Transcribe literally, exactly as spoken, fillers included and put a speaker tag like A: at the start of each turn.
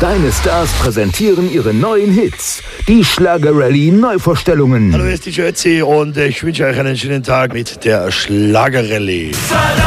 A: Deine Stars präsentieren ihre neuen Hits. Die Schlager-Rallye Neuvorstellungen.
B: Hallo, hier ist D J Ötzi und ich wünsche euch einen schönen Tag mit der Schlager-Rallye.